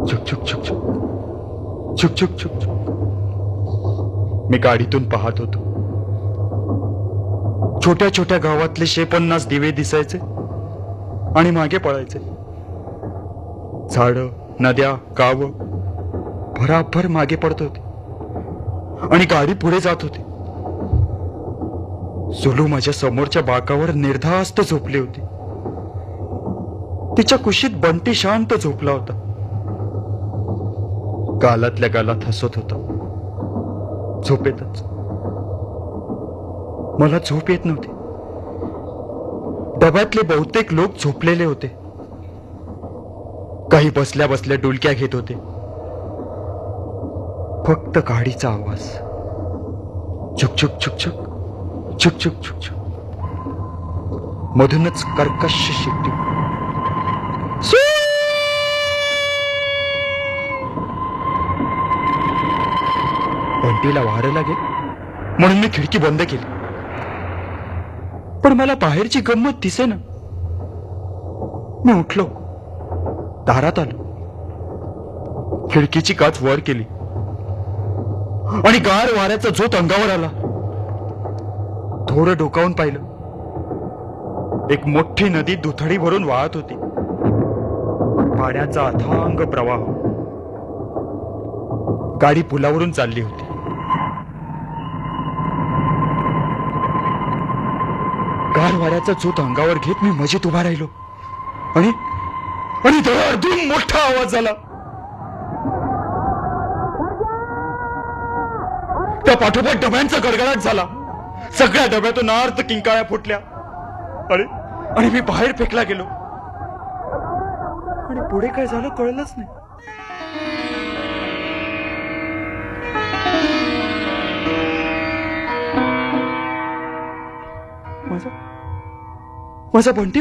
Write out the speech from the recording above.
छुक छुक छुक छुक छुक छुक छुक छुक. मी गाडीतून पाहत होतो. छोट्या छोट्या गावातले 150 दिवे दिसायचे आणि मागे पळायचे. झाडं, नद्या, गावं भराभर मागे पडत होती आणि गाडी पुढे जात होती. सुलू माझ्या समोरच्या बाकावर निर्धास्त झोपली होती. तिच्या कुशीत बंटी शांत झोपला होता. गालातल्या गालात हसत होता. झोपेतच. मला झोप येत नव्हती. डब्यातले बहुतेक लोक झोपलेले होते. काही बसल्या बसल्या डुलक्या घेत होते. फक्त गाडीचा आवाज छुक छुक छुक छुक छुक छुक छुक छुक. मधूनच कर्कश शिट्टी. बंटीला वारं लागेल म्हणून मी खिडकी बंद केली. पण मला बाहेरची गंमत दिसेना. मी उठलो. दारात आलो. खिडकीची काच वर केली आणि गार वाऱ्याचा झोत अंगावर आला. थोडं डोकावून पाहिलं. एक मोठी नदी दुथडी भरून वाहत होती. पाण्याचा अथांग प्रवाह. गाडी पुलावरून चालली होती. गार वाऱ्याचा झोत अंगावर घेत मी मजेत उभा राहिलो आणि धडाधूम मोठा आवाज झाला. त्या पाठोपाठ डब्यांचा गडगडाट झाला. सगळ्या डब्यातून अर्ध किंकाळ्या फुटल्या आणि मी बाहेर फेकला गेलो. आणि पुढे काय झालं कळलंच नाही. माझा बंटी